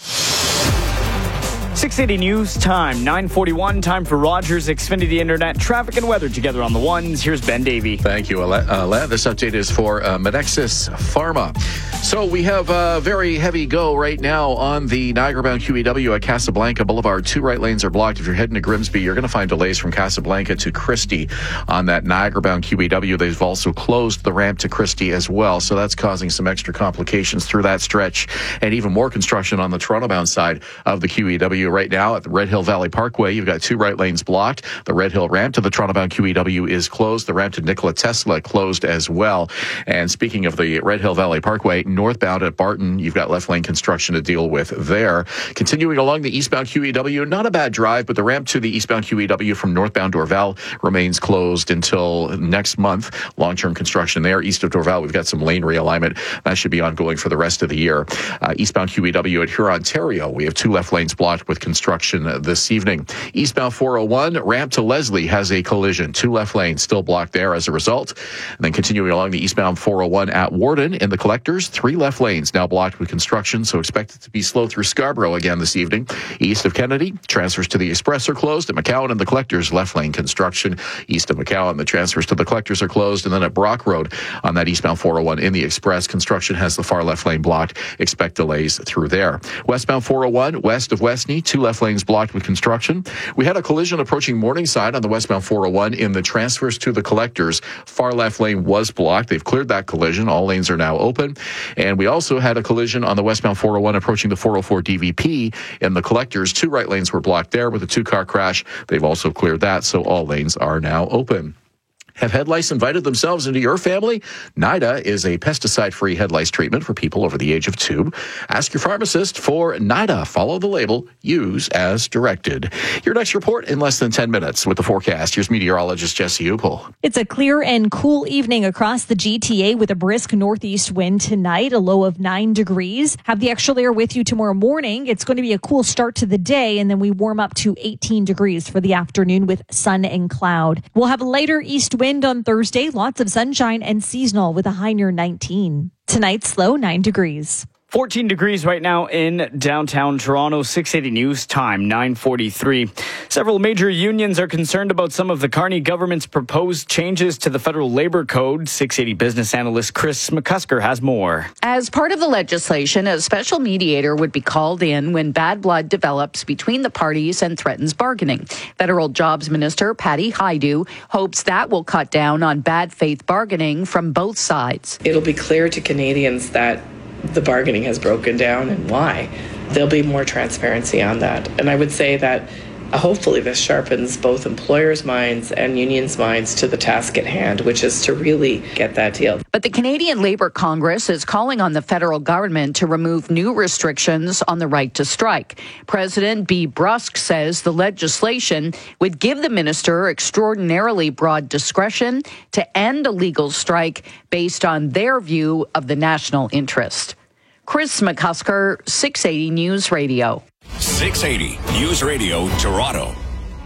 six eighty News Time, nine forty-one. Time for Rogers Xfinity Internet traffic and weather together on the ones. Here's Ben Davey. Thank you, Alain. This update is for uh, Medexus Pharma. So we have a very heavy go right now on the Niagara-bound Q E W at Casablanca Boulevard. Two right lanes are blocked. If you're heading to Grimsby, you're going to find delays from Casablanca to Christie on that Niagara-bound Q E W. They've also closed the ramp to Christie as well, so that's causing some extra complications through that stretch, and even more construction on the Toronto-bound side of the Q E W right now at the Red Hill Valley Parkway. You've got two right lanes blocked. The Red Hill ramp to the Toronto-bound Q E W is closed. The ramp to Nikola Tesla closed as well. And speaking of the Red Hill Valley Parkway, northbound at Barton, you've got left lane construction to deal with there. Continuing along the eastbound Q E W, not a bad drive, but the ramp to the eastbound Q E W from northbound Dorval remains closed until next month. Long-term construction there. East of Dorval, we've got some lane realignment. That should be ongoing for the rest of the year. Uh, eastbound Q E W at Huron, Ontario, we have two left lanes blocked with construction this evening. Eastbound four oh one, ramp to Leslie has a collision. Two left lanes still blocked there as a result. And then continuing along the eastbound four oh one at Warden in the Collectors, three left lanes now blocked with construction, so expect it to be slow through Scarborough again this evening. East of Kennedy, transfers to the Express are closed. At McCowan and the Collectors, left lane construction. East of McCowan, the transfers to the Collectors are closed. And then at Brock Road on that eastbound four oh one in the Express, construction has the far left lane blocked. Expect delays through there. Westbound four oh one, west of Westney, two left lanes blocked with construction. We had a collision approaching Morningside on the westbound four oh one in the transfers to the Collectors. Far left lane was blocked. They've cleared that collision. All lanes are now open. And we also had a collision on the westbound four oh one approaching the four oh four D V P in the Collectors. Two right lanes were blocked there with a two-car crash. They've also cleared that, so all lanes are now open. Have head lice invited themselves into your family? NIDA is a pesticide-free head lice treatment for people over the age of two. Ask your pharmacist for NIDA. Follow the label. Use as directed. Your next report in less than ten minutes with the forecast. Here's meteorologist Jesse Upel. It's a clear and cool evening across the G T A with a brisk northeast wind tonight, a low of nine degrees. Have the extra layer with you tomorrow morning. It's going to be a cool start to the day, and then we warm up to eighteen degrees for the afternoon with sun and cloud. We'll have a lighter east wind on Thursday, lots of sunshine and seasonal with a high near nineteen. Tonight's low nine degrees. fourteen degrees right now in downtown Toronto. six eighty News Time, nine forty-three. Several major unions are concerned about some of the Carney government's proposed changes to the federal labor code. six eighty business analyst Chris McCusker has more. As part of the legislation, a special mediator would be called in when bad blood develops between the parties and threatens bargaining. Federal Jobs Minister Patty Hajdu hopes that will cut down on bad faith bargaining from both sides. It'll be clear to Canadians that the bargaining has broken down and why. There'll be more transparency on that. And I would say that uh, hopefully this sharpens both employers' minds and unions' minds to the task at hand, which is to really get that deal. But the Canadian Labour Congress is calling on the federal government to remove new restrictions on the right to strike. President B. Brusk says the legislation would give the minister extraordinarily broad discretion to end a legal strike based on their view of the national interest. Chris McCusker, six eighty News Radio. six eighty News Radio Toronto.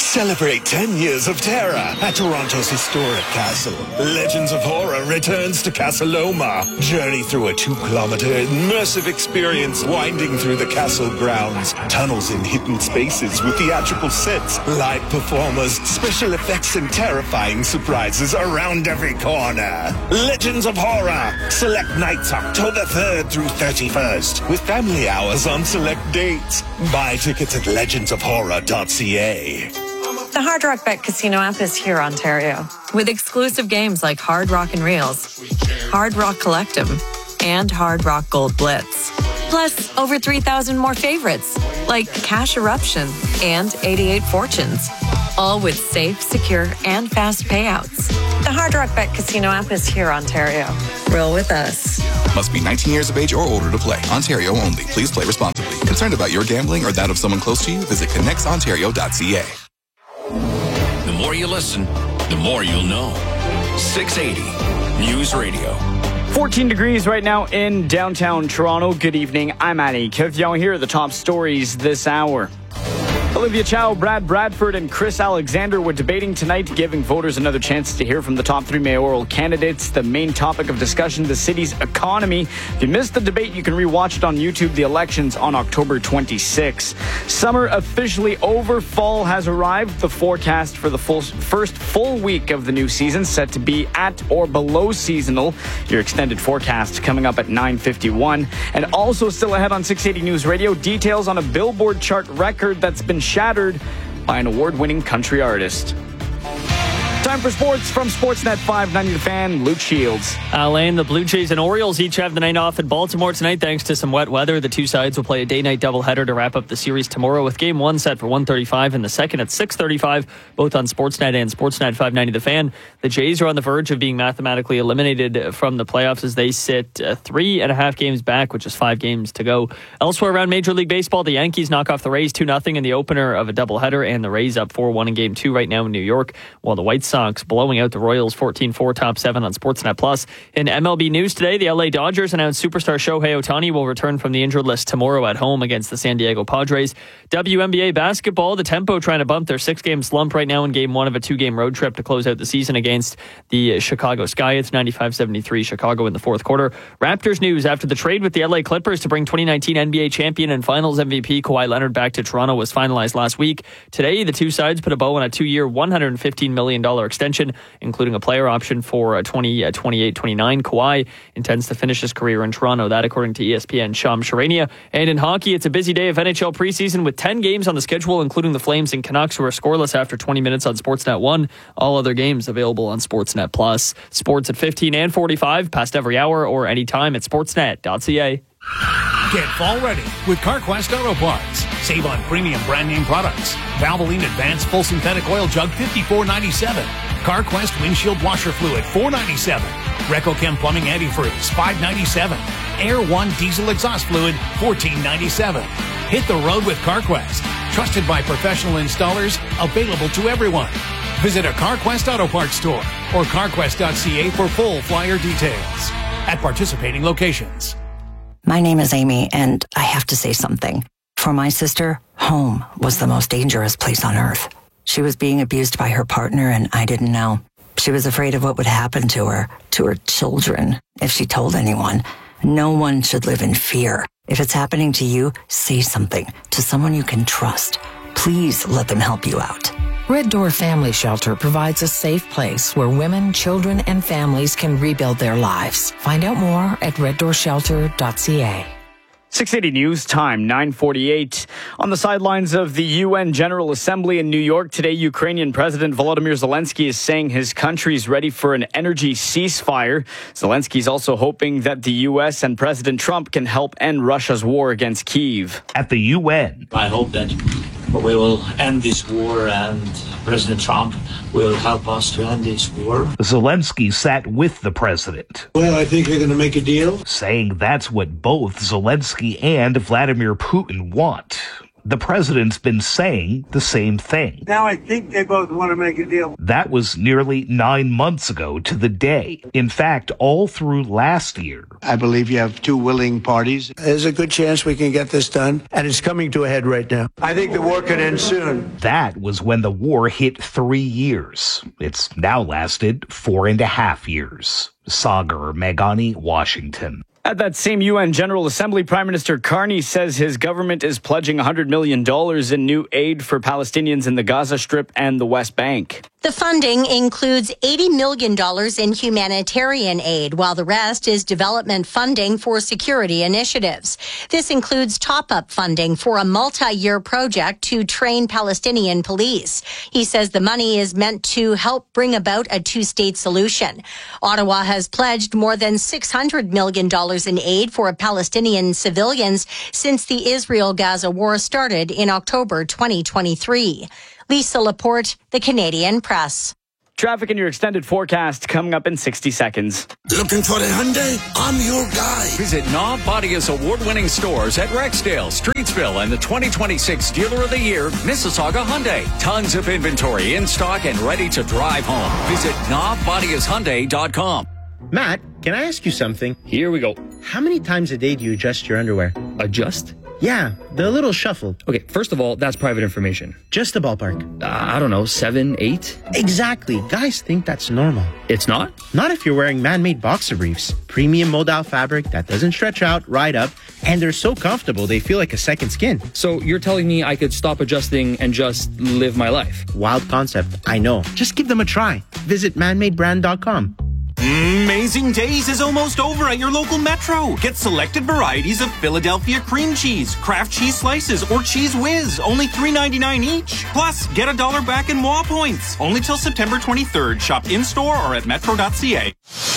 Celebrate ten years of terror at Toronto's historic castle. Legends of Horror returns to Casa Loma. Journey through a two-kilometer immersive experience winding through the castle grounds. Tunnels in hidden spaces with theatrical sets, live performers, special effects, and terrifying surprises around every corner. Legends of Horror. Select nights October third through thirty-first with family hours on select dates. Buy tickets at legends of horror dot c a. The Hard Rock Bet Casino app is here, Ontario, with exclusive games like Hard Rock and Reels, Hard Rock Collectum, and Hard Rock Gold Blitz. Plus, over three thousand more favorites, like Cash Eruption and eighty-eight Fortunes, all with safe, secure, and fast payouts. The Hard Rock Bet Casino app is here, Ontario. Roll with us. Must be nineteen years of age or older to play. Ontario only. Please play responsibly. Concerned about your gambling or that of someone close to you? Visit connects ontario dot c a. The more you listen, the more you'll know. six eighty News Radio. fourteen degrees right now in downtown Toronto. Good evening. I'm Annie Kivyon. Here are the top stories this hour. Olivia Chow, Brad Bradford, and Chris Alexander were debating tonight, giving voters another chance to hear from the top three mayoral candidates. The main topic of discussion, the city's economy. If you missed the debate, you can rewatch it on YouTube. The elections on October twenty-sixth. Summer officially over. Fall has arrived. The forecast for the full, first full week of the new season set to be at or below seasonal. Your extended forecast coming up at nine fifty-one. And also still ahead on six eighty News Radio, details on a Billboard chart record that's been shattered by an award-winning country artist. Time for sports from Sportsnet five ninety The Fan, Luke Shields. Alain, the Blue Jays and Orioles each have the night off in Baltimore tonight thanks to some wet weather. The two sides will play a day-night doubleheader to wrap up the series tomorrow with game one set for one thirty-five and the second at six thirty-five, both on Sportsnet and Sportsnet five ninety The Fan. The Jays are on the verge of being mathematically eliminated from the playoffs as they sit uh, three and a half games back, which is five games to go. Elsewhere around Major League Baseball, the Yankees knock off the Rays two nothing in the opener of a doubleheader, and the Rays up four one in game two right now in New York, while the White Sox blowing out the Royals fourteen four top seven on Sportsnet Plus. In M L B news today, the L A Dodgers announced superstar Shohei Ohtani will return from the injured list tomorrow at home against the San Diego Padres. W N B A basketball, the Tempo trying to bump their six-game slump right now in game one of a two-game road trip to close out the season against the Chicago Sky. It's ninety-five seventy-three Chicago in the fourth quarter. Raptors news after the trade with the L A Clippers to bring twenty nineteen N B A champion and finals M V P Kawhi Leonard back to Toronto was finalized last week. Today, the two sides put a bow on a two-year, one hundred fifteen million dollars extension, including a player option for twenty twenty-eight twenty-nine. Kawhi intends to finish his career in Toronto. That, according to E S P N Shams Charania. And in hockey, it's a busy day of N H L preseason with ten games on the schedule, including the Flames and Canucks, who are scoreless after twenty minutes on Sportsnet one. All other games available on Sportsnet Plus. Sports at fifteen and forty-five, past every hour or anytime at sportsnet dot c a. Get fall ready with CarQuest Auto Parts. Save on premium brand name products. Valvoline Advanced Full Synthetic Oil Jug fifty-four ninety-seven. CarQuest Windshield Washer Fluid four ninety-seven. RecoChem Plumbing Antifreeze five ninety-seven. Air One Diesel Exhaust Fluid fourteen ninety-seven. Hit the road with CarQuest. Trusted by professional installers, available to everyone. Visit a CarQuest Auto Parts store or car quest dot c a for full flyer details. At participating locations. My name is Amy, and I have to say something. For my sister, home was the most dangerous place on earth. She was being abused by her partner, and I didn't know. She was afraid of what would happen to her, to her children, if she told anyone. No one should live in fear. If it's happening to you, say something to someone you can trust. Please let them help you out. Red Door Family Shelter provides a safe place where women, children, and families can rebuild their lives. Find out more at red door shelter dot c a. six eighty News Time, nine forty-eight. On the sidelines of the U N General Assembly in New York today, Ukrainian President Volodymyr Zelensky is saying his country is ready for an energy ceasefire. Zelensky is also hoping that the U S and President Trump can help end Russia's war against Kyiv. At the U N, I hope that we will end this war and President Trump will help us to end this war. Zelensky sat with the president. Well, I think they're going to make a deal. Saying that's what both Zelensky and Vladimir Putin want. The president's been saying the same thing. Now I think they both want to make a deal. That was nearly nine months ago to the day. In fact, all through last year. I believe you have two willing parties. There's a good chance we can get this done, and it's coming to a head right now. I think the war could end soon. That was when the war hit three years. It's now lasted four and a half years. Sagar Meghani, Washington. At that same U N General Assembly, Prime Minister Carney says his government is pledging one hundred million dollars in new aid for Palestinians in the Gaza Strip and the West Bank. The funding includes eighty million dollars in humanitarian aid, while the rest is development funding for security initiatives. This includes top-up funding for a multi-year project to train Palestinian police. He says the money is meant to help bring about a two-state solution. Ottawa has pledged more than six hundred million dollars in aid for Palestinian civilians since the Israel-Gaza war started in October twenty twenty-three. Lisa Laporte, The Canadian Press. Traffic in your extended forecast coming up in sixty seconds. Looking for a Hyundai? I'm your guy. Visit Knob Bodia's award-winning stores at Rexdale, Streetsville, and the twenty twenty-six Dealer of the Year, Mississauga Hyundai. Tons of inventory in stock and ready to drive home. Visit knob bodias hyundai dot com. Matt, can I ask you something? Here we go. How many times a day do you adjust your underwear? Adjust? Yeah, the little shuffle. Okay, first of all, that's private information. Just a ballpark. Uh, I don't know, seven, eight? Exactly. Guys think that's normal. It's not? Not if you're wearing man-made boxer briefs. Premium modal fabric that doesn't stretch out, ride up, and they're so comfortable they feel like a second skin. So you're telling me I could stop adjusting and just live my life? Wild concept, I know. Just give them a try. Visit man made brand dot com. Amazing Days is almost over at your local Metro. Get selected varieties of Philadelphia cream cheese, Kraft cheese slices, or Cheese Whiz, only three ninety-nine each. Plus, get a dollar back in M O A points. Only till September twenty-third. Shop in-store or at metro dot c a.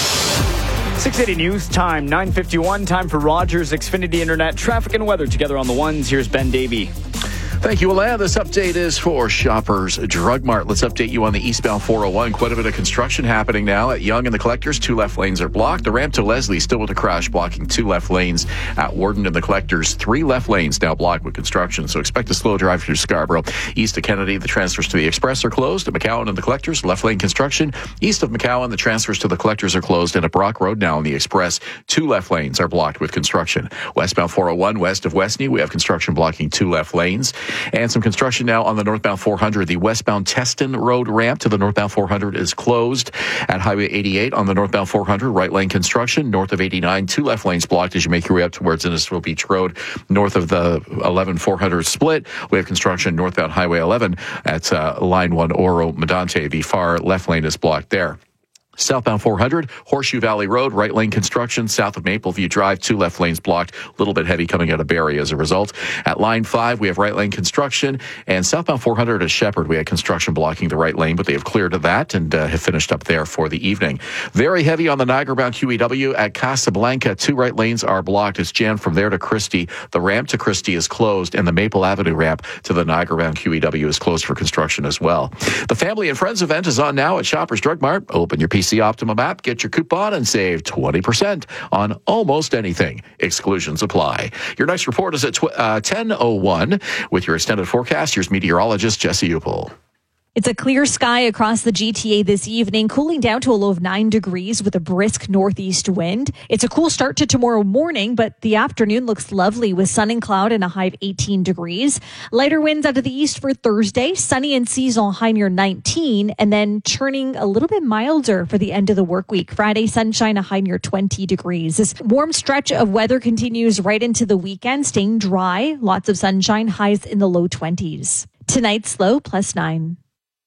six eighty News Time, nine fifty-one. Time for Rogers Xfinity Internet. Traffic and weather together on the ones. Here's Ben Davey. Thank you, Alain. This update is for Shoppers Drug Mart. Let's update you on the eastbound four oh one. Quite a bit of construction happening now at Yonge and the Collectors. Two left lanes are blocked. The ramp to Leslie still with a crash blocking two left lanes at Warden and the Collectors. Three left lanes now blocked with construction, so expect a slow drive through Scarborough. East of Kennedy, the transfers to the Express are closed. At McCowan and the Collectors, left lane construction. East of McCowan, the transfers to the Collectors are closed. And at Brock Road now on the Express, two left lanes are blocked with construction. Westbound four oh one, west of Westney, we have construction blocking two left lanes. And some construction now on the northbound four hundred. The westbound Teston Road ramp to the northbound four hundred is closed. At Highway eighty-eight on the northbound four hundred, right lane construction. North of eighty-nine, two left lanes blocked as you make your way up towards Innisfil Beach Road. North of the eleven four hundred split, we have construction northbound Highway eleven at uh, line one Oro Medante. The far left lane is blocked there. Southbound four hundred, Horseshoe Valley Road, right lane construction, south of Mapleview Drive, two left lanes blocked, a little bit heavy coming out of Barrie as a result. At line five, we have right lane construction, and southbound four hundred at Shepherd, we had construction blocking the right lane, but they have cleared that and uh, have finished up there for the evening. Very heavy on the Niagara-bound Q E W at Casablanca. Two right lanes are blocked. It's jammed from there to Christie. The ramp to Christie is closed, and the Maple Avenue ramp to the Niagara-bound Q E W is closed for construction as well. The Family and Friends event is on now at Shoppers Drug Mart. Open your P C Optimum app, get your coupon, and save twenty percent on almost anything. Exclusions apply. Your next report is at tw- uh, ten oh one. With your extended forecast, here's meteorologist Jesse Upel. It's a clear sky across the G T A this evening, cooling down to a low of nine degrees with a brisk northeast wind. It's a cool start to tomorrow morning, but the afternoon looks lovely with sun and cloud and a high of eighteen degrees. Lighter winds out of the east for Thursday, sunny and seasonal high near nineteen, and then turning a little bit milder for the end of the work week. Friday, sunshine, a high near twenty degrees. This warm stretch of weather continues right into the weekend, staying dry, lots of sunshine, highs in the low twenties. Tonight's low plus nine.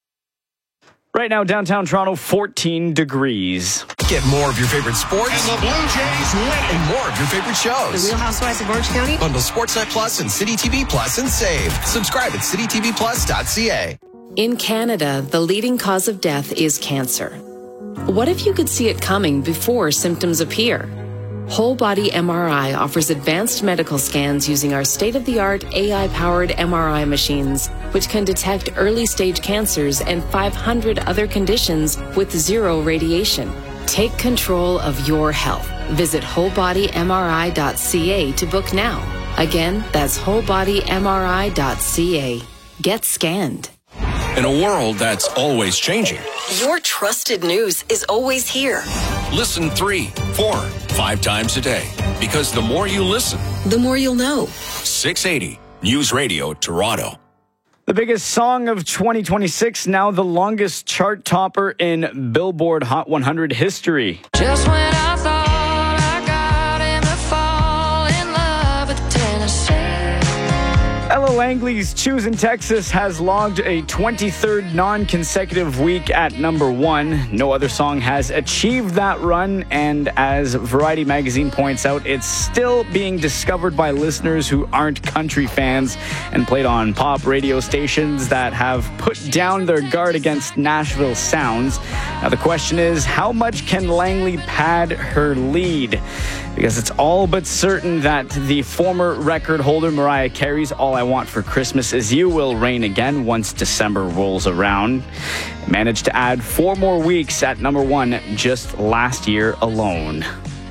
Right now, downtown Toronto, fourteen degrees. Get more of your favorite sports. And the Blue Jays win. And more of your favorite shows. The Real Housewives of Orange County. Bundle Sportsnet Plus and City T V Plus and save. Subscribe at city t v plus dot c a. In Canada, the leading cause of death is cancer. What if you could see it coming before symptoms appear? Whole Body M R I offers advanced medical scans using our state-of-the-art A I-powered M R I machines, which can detect early-stage cancers and five hundred other conditions with zero radiation. Take control of your health. Visit whole body m r i dot c a to book now. Again, that's whole body M R I dot C A. Get scanned. In a world that's always changing, your trusted news is always here. Listen three, four, five times a day. Because the more you listen, the more you'll know. six eighty News Radio Toronto. The biggest song of twenty twenty-six, now the longest chart topper in Billboard Hot one hundred history. Just when I thought I got him to fall in love with Tennessee. Ella Langley's Choosing Texas has logged a twenty-third non-consecutive week at number one. No other song has achieved that run, and as Variety magazine points out, it's still being discovered by listeners who aren't country fans and played on pop radio stations that have put down their guard against Nashville sounds. Now the question is, how much can Langley pad her lead? Because it's all but certain that the former record holder Mariah Carey's All I Want for Christmas Is You will reign again once December rolls around. Managed to add four more weeks at number one just last year alone.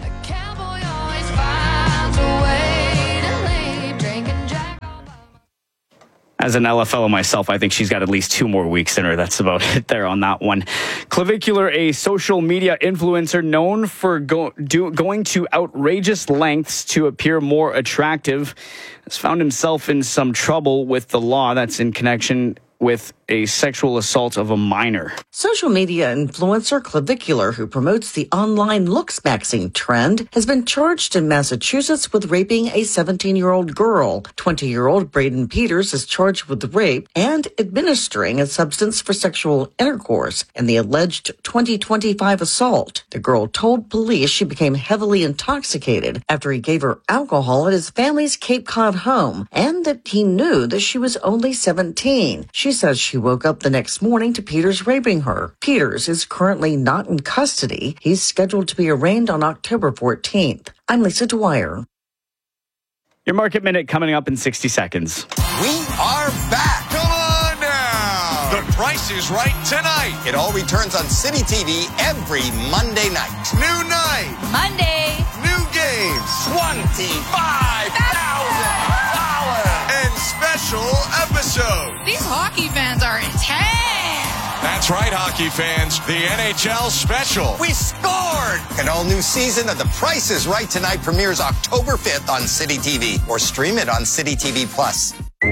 As an Ella fellow myself, I think she's got at least two more weeks in her. That's about it there on that one. Clavicular, a social media influencer known for go, do, going to outrageous lengths to appear more attractive, has found himself in some trouble with the law that's in connection with a sexual assault of a minor. Social media influencer Clavicular, who promotes the online looks maxing trend, has been charged in Massachusetts with raping a seventeen-year-old girl. twenty-year-old Braden Peters is charged with rape and administering a substance for sexual intercourse in the alleged twenty twenty-five assault. The girl told police she became heavily intoxicated after he gave her alcohol at his family's Cape Cod home and that he knew that she was only seventeen. She says she woke up the next morning to Peters raping her. Peters is currently not in custody. He's scheduled to be arraigned on October fourteenth. I'm Lisa Dwyer. Your Market Minute coming up in sixty seconds. We are back. Come on now. The Price is Right tonight. It all returns on City T V every Monday night. New night. Monday. New games. twenty-five thousand dollars. And special episode. These hockey fans are intense. That's right, hockey fans. The N H L special. We scored! An all-new season of The Price is Right tonight premieres October fifth on City T V. Or stream it on City T V Plus.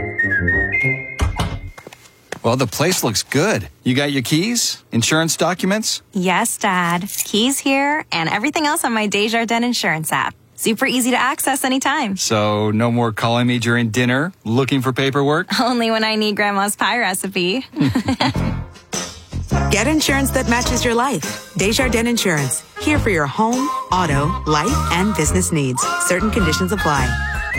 Well, the place looks good. You got your keys? Insurance documents? Yes, Dad. Keys here and everything else on my Desjardins Insurance app. Super easy to access anytime. So no more calling me during dinner, looking for paperwork? Only when I need Grandma's pie recipe. Get insurance that matches your life. Desjardins Insurance. Here for your home, auto, life, and business needs. Certain conditions apply.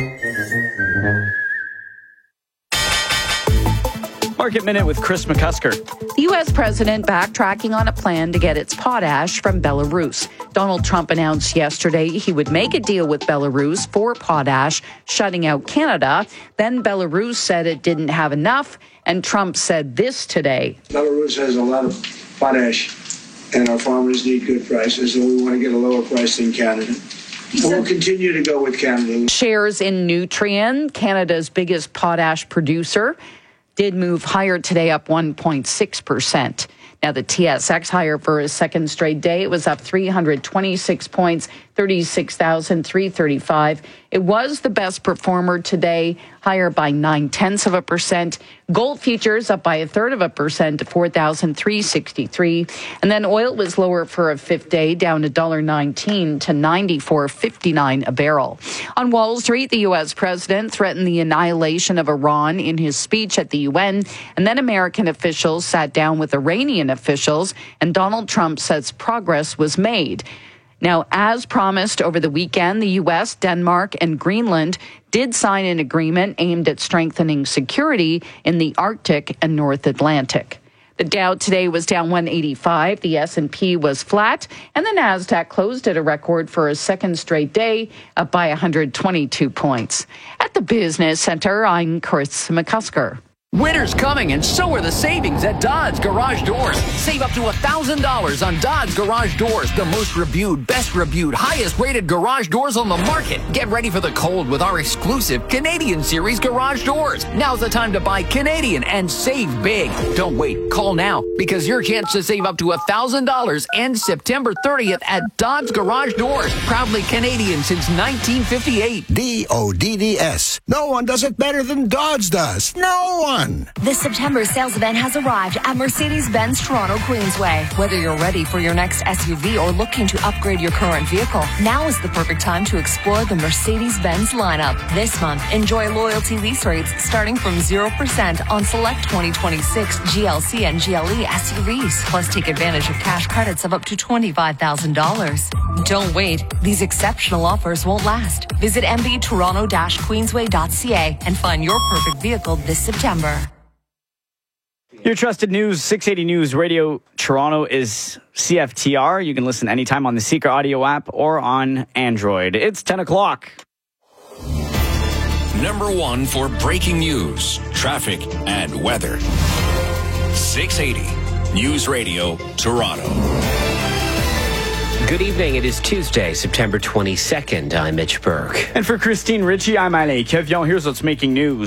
Market Minute with Chris McCusker. The U S president backtracking on a plan to get its potash from Belarus. Donald Trump announced yesterday he would make a deal with Belarus for potash, shutting out Canada. Then Belarus said it didn't have enough, and Trump said this today. Belarus has a lot of potash, and our farmers need good prices, and we want to get a lower price than Canada. We'll continue to go with Canada. Shares in Nutrien, Canada's biggest potash producer, did move higher today, up one point six percent. Now, the T S X higher for a second straight day. It was up three hundred twenty-six points, thirty-six thousand three hundred thirty-five. It was the best performer today, higher by nine-tenths of a percent. Gold futures up by a third of a percent to four thousand three hundred sixty-three. And then oil was lower for a fifth day, down one dollar nineteen to ninety-four fifty-nine a barrel. On Wall Street, the U S president threatened the annihilation of Iran in his speech at the U N. And then American officials sat down with Iranian officials, and Donald Trump says progress was made. Now, as promised over the weekend, the U S, Denmark, and Greenland did sign an agreement aimed at strengthening security in the Arctic and North Atlantic. The Dow today was down one eighty-five, the S and P was flat, and the Nasdaq closed at a record for a second straight day, up by one hundred twenty-two points. At the Business Center, I'm Chris McCusker. Winter's coming, and so are the savings at Dodds Garage Doors. Save up to one thousand dollars on Dodds Garage Doors, the most reviewed, best reviewed, highest rated garage doors on the market. Get ready for the cold with our exclusive Canadian Series garage doors. Now's the time to buy Canadian and save big. Don't wait. Call now, because your chance to save up to one thousand dollars ends September thirtieth at Dodds Garage Doors. Proudly Canadian since nineteen fifty-eight. D O D D S. No one does it better than Dodge does. No one. The September sales event has arrived at Mercedes-Benz Toronto Queensway. Whether you're ready for your next S U V or looking to upgrade your current vehicle, now is the perfect time to explore the Mercedes-Benz lineup. This month, enjoy loyalty lease rates starting from zero percent on select twenty twenty-six G L C and G L E S U Vs. Plus, take advantage of cash credits of up to twenty-five thousand dollars. Don't wait. These exceptional offers won't last. Visit m b toronto dash queensway dot c a and find your perfect vehicle this September. Your trusted news, six eighty News Radio Toronto is C F T R. You can listen anytime on the Seeker Audio app or on Android. It's ten o'clock. Number one for breaking news, traffic, and weather. six eighty News Radio Toronto. Good evening. It is Tuesday, September twenty-second. I'm Mitch Burke. And for Christine Ritchie, I'm Alain Kevion. Here's what's making news.